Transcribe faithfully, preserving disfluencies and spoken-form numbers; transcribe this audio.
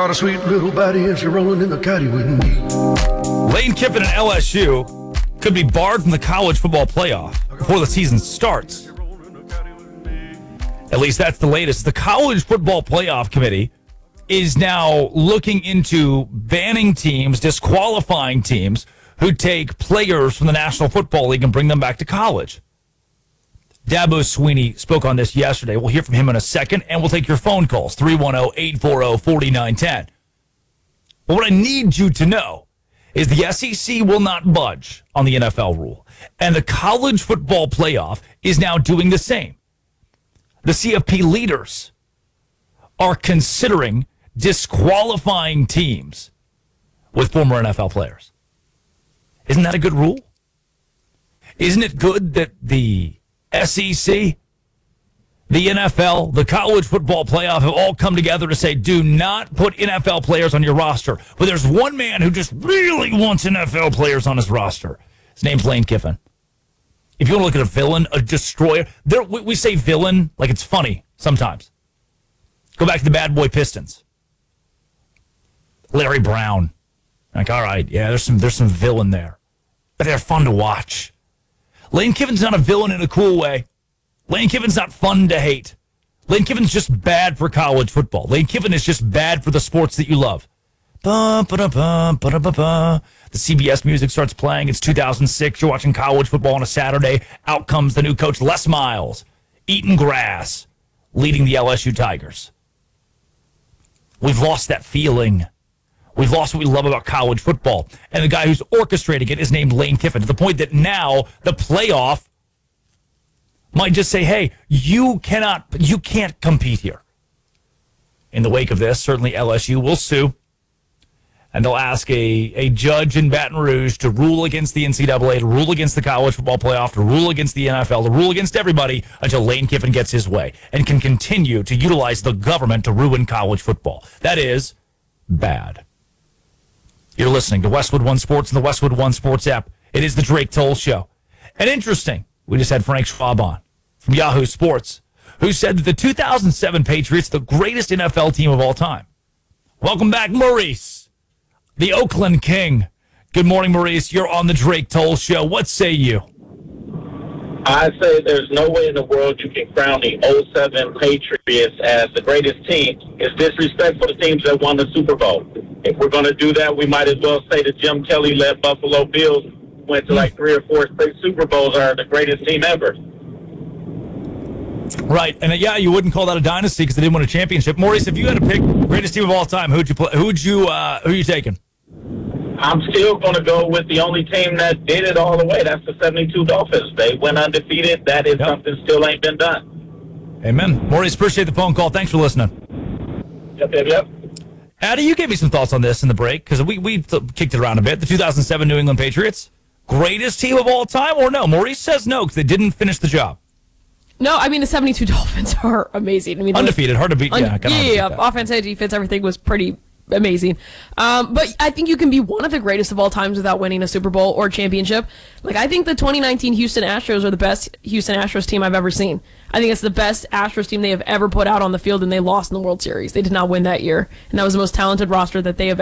got a sweet little body and she's rolling in the caddy with me. Lane Kiffin and L S U could be barred from the college football playoff before the season starts. At least that's the latest. The College Football Playoff Committee is now looking into banning teams, disqualifying teams who take players from the National Football League and bring them back to college. Dabo Sweeney spoke on this yesterday. We'll hear from him in a second, and we'll take your phone calls, three one zero, eight four zero, four nine one zero. But what I need you to know is the S E C will not budge on the N F L rule, and the College Football Playoff is now doing the same. The C F P leaders are considering disqualifying teams with former N F L players. Isn't that a good rule? Isn't it good that the S E C, the N F L, the College Football Playoff have all come together to say, do not put N F L players on your roster. But there's one man who just really wants N F L players on his roster. His name's Lane Kiffin. If you want to look at a villain, a destroyer, there, we, we say villain like it's funny sometimes. Go back to the Bad Boy Pistons. Larry Brown. Like, all right, yeah, there's some there's some villain there. But they're fun to watch. Lane Kiffin's not a villain in a cool way. Lane Kiffin's not fun to hate. Lane Kiffin's just bad for college football. Lane Kiffin is just bad for the sports that you love. Ba, ba, da, ba, ba, da, ba, ba. The C B S music starts playing. It's two thousand six. You're watching college football on a Saturday. Out comes the new coach, Les Miles, eating grass, leading the L S U Tigers. We've lost that feeling. We've lost what we love about college football. And the guy who's orchestrating it is named Lane Kiffin, to the point that now the playoff might just say, hey, you cannot, you can't compete here. In the wake of this, certainly L S U will sue. And they'll ask a, a judge in Baton Rouge to rule against the N C double A, to rule against the College Football Playoff, to rule against the N F L, to rule against everybody until Lane Kiffin gets his way and can continue to utilize the government to ruin college football. That is bad. You're listening to Westwood One Sports and the Westwood One Sports app. It is the Drake Toll Show. And interesting, we just had Frank Schwab on from Yahoo Sports, who said that the two thousand seven Patriots, the greatest N F L team of all time. Welcome back, Maurice, the Oakland King. Good morning, Maurice. You're on the Drake Toll Show. What say you? I say there's no way in the world you can crown the oh seven Patriots as the greatest team. It's disrespectful to teams that won the Super Bowl. If we're going to do that, we might as well say the Jim Kelly-led Buffalo Bills went to like three or four straight Super Bowls are the greatest team ever. Right, and uh, yeah, you wouldn't call that a dynasty because they didn't win a championship. Maurice, if you had to pick greatest team of all time, who'd you play? Who'd you uh, who are you taking? I'm still going to go with the only team that did it all the way. That's the seventy-two Dolphins. They went undefeated. That is yep. something still ain't been done. Amen. Maurice, appreciate the phone call. Thanks for listening. Yep, yep, yep. Addy, you gave me some thoughts on this in the break because we, we th- kicked it around a bit. The two thousand seven New England Patriots, greatest team of all time or no? Maurice says no because they didn't finish the job. No, I mean, the seventy-two Dolphins are amazing. I mean, undefeated, hard to beat. Un- yeah, yeah, yeah, yeah. Offense, defense, everything was pretty amazing. Um, but I think you can be one of the greatest of all times without winning a Super Bowl or championship. Like, I think the twenty nineteen Houston Astros are the best Houston Astros team I've ever seen. I think it's the best Astros team they have ever put out on the field, and they lost in the World Series. They did not win that year, and that was the most talented roster that they have